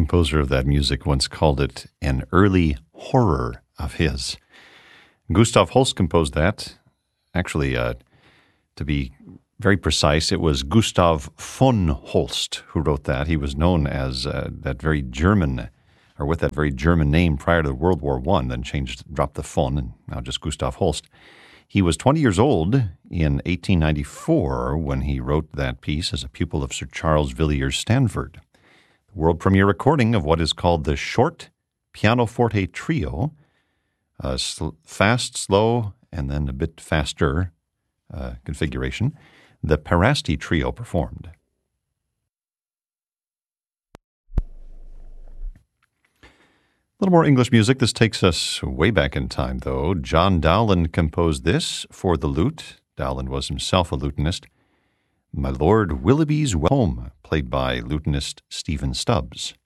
composer of that music, once called it an early horror of his. Gustav Holst composed that. Actually, to be very precise, it was Gustav von Holst who wrote that. He was known as with that very German name prior to World War I, then dropped the von, and now just Gustav Holst. He was 20 years old in 1894 when he wrote that piece as a pupil of Sir Charles Villiers Stanford. The world premiere recording of what is called the Short Pianoforte Trio, fast, slow, and then a bit faster configuration, the Parasti Trio performed. A little more English music. This takes us way back in time, though. John Dowland composed this for the lute. Dowland was himself a lutenist. My Lord Willoughby's Home, played by lutenist Stephen Stubbs.